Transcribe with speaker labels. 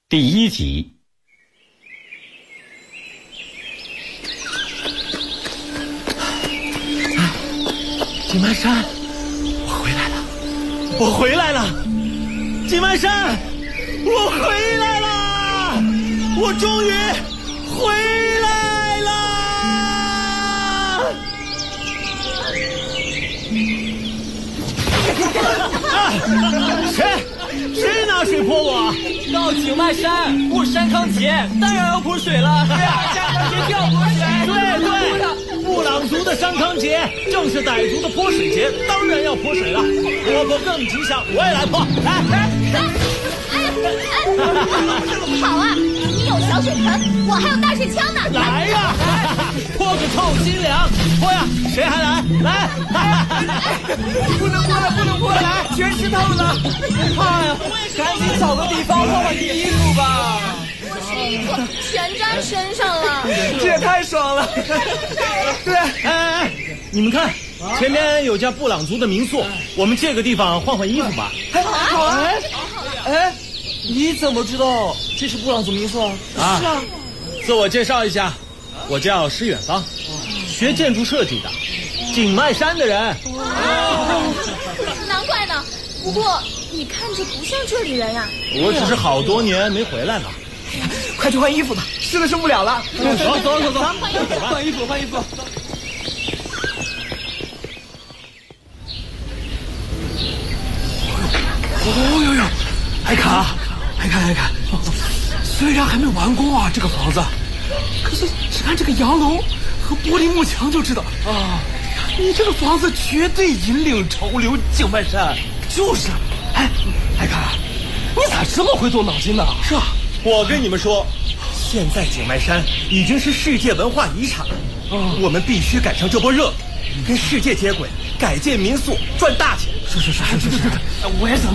Speaker 1: 第1集。
Speaker 2: 井蔓山，我回来了！井蔓山，我回来了！我终于回来了！谁拿水泼我？
Speaker 3: 到井蔓山过山康节，当然要泼水了。对啊，山康节就要泼水。
Speaker 2: 对，布朗族的山康节正是傣族的泼水节，当然要泼水了。泼泼更吉祥，我也来泼。
Speaker 4: 好啊，你有小水盆，我还有大水枪呢。
Speaker 2: 来呀，泼个透心凉！泼呀，谁还来？来！
Speaker 3: 不能泼了，来，全湿透了。哎呀，赶紧找个地方换换衣服吧。
Speaker 4: 我是衣服全沾身上了，
Speaker 3: 这也太爽了。对，
Speaker 2: 哎，你们看，前面有家布朗族的民宿，我们借个地方换换衣服吧。
Speaker 3: 好啊！哎，你怎么知道这是布朗族民宿啊？
Speaker 2: 是啊，自我介绍一下，我叫施远方，学建筑设计的，井蔓山的人。
Speaker 4: 难怪呢。不过你看着不像这里人呀。
Speaker 2: 我只是好多年没回来了。
Speaker 3: 快去换衣服吧，实在受不了了。
Speaker 2: 走，
Speaker 3: 换衣服。哦呦呦，艾卡，虽然还没完工啊，这个房子，可是只看这个洋楼和玻璃幕墙就知道啊，你这个房子绝对引领潮流，井蔓山。就是，哎，艾卡，你咋这么会动脑筋呢？
Speaker 2: 是啊，我跟你们说，现在井蔓山已经是世界文化遗产了，我们必须赶上这波热，跟世界接轨，改建民宿，赚大钱。
Speaker 3: 是，我也想。